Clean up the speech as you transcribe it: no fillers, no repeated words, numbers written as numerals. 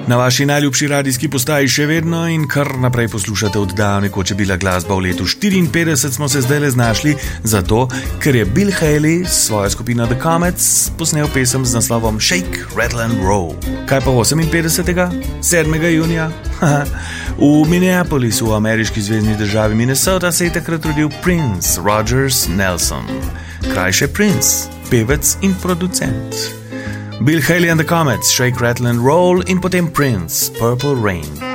Na vaši najljubši radijski postaji še vedno in kar naprej poslušate oddajo Nekoč je bila glasba. V letu 54 smo se zdaj znašli zato, ker je Bill Haley s svojo skupino The Comets posnel pesem z naslovom Shake, Rattle and Roll. Kaj pa 58. 7. junija? V Minneapolisu, v ameriški zvezni državi Minnesota, se je takrat rodil Prince Rogers Nelson, krajše Prince, pevec in producent. Bill Haley and the Comets, Shake, Rattle and Roll in potem Prince, Purple Rain.